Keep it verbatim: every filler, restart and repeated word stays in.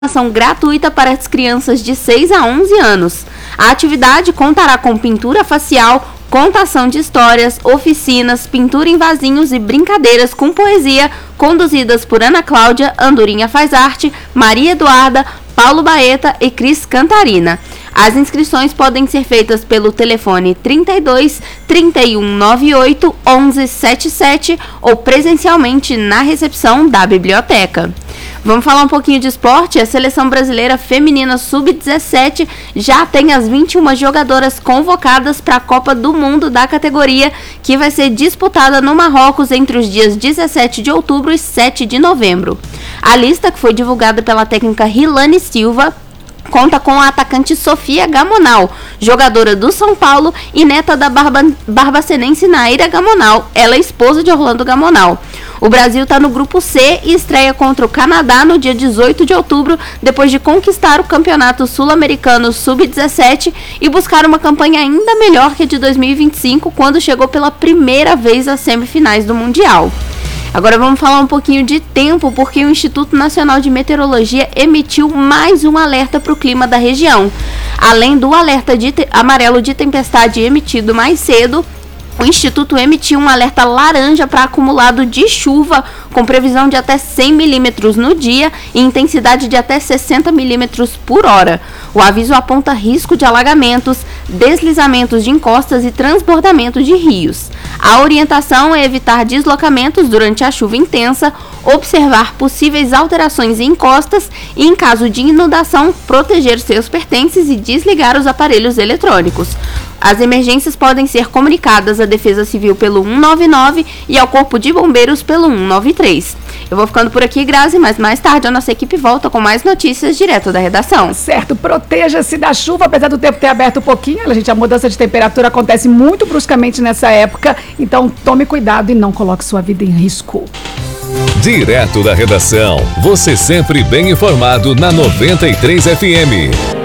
Ação gratuita para as crianças de seis a onze anos. A atividade contará com pintura facial, contação de histórias, oficinas, pintura em vasinhos e brincadeiras com poesia, conduzidas por Ana Cláudia, Andorinha Faz Arte, Maria Eduarda, Paulo Baeta e Cris Cantarina. As inscrições podem ser feitas pelo telefone trinta e dois, trinta e um, noventa e oito, onze, setenta e sete ou presencialmente na recepção da biblioteca. Vamos falar um pouquinho de esporte? A seleção brasileira feminina sub dezessete já tem as vinte e uma jogadoras convocadas para a Copa do Mundo da categoria, que vai ser disputada no Marrocos entre os dias dezessete de outubro e sete de novembro. A lista, que foi divulgada pela técnica Rilane Silva, conta com a atacante Sofia Gamonal, jogadora do São Paulo e neta da barba, barbacenense Naira Gamonal, ela é esposa de Orlando Gamonal. O Brasil está no grupo C e estreia contra o Canadá no dia dezoito de outubro, depois de conquistar o Campeonato Sul-Americano sub dezessete e buscar uma campanha ainda melhor que a de dois mil e vinte e cinco, quando chegou pela primeira vez às semifinais do Mundial. Agora vamos falar um pouquinho de tempo, porque o Instituto Nacional de Meteorologia emitiu mais um alerta para o clima da região. Além do alerta de te- amarelo de tempestade emitido mais cedo, o Instituto emitiu um alerta laranja para acumulado de chuva, com previsão de até cem milímetros no dia e intensidade de até sessenta milímetros por hora. O aviso aponta risco de alagamentos, deslizamentos de encostas e transbordamento de rios. A orientação é evitar deslocamentos durante a chuva intensa, observar possíveis alterações em encostas e, em caso de inundação, proteger seus pertences e desligar os aparelhos eletrônicos. As emergências podem ser comunicadas à Defesa Civil pelo cento e noventa e nove e ao Corpo de Bombeiros pelo cento e noventa e três. Eu vou ficando por aqui, Grazi, mas mais tarde a nossa equipe volta com mais notícias direto da redação. Certo, proteja-se da chuva, apesar do tempo ter aberto um pouquinho. A gente, a mudança de temperatura acontece muito bruscamente nessa época, então tome cuidado e não coloque sua vida em risco. Direto da redação, você sempre bem informado na noventa e três F M.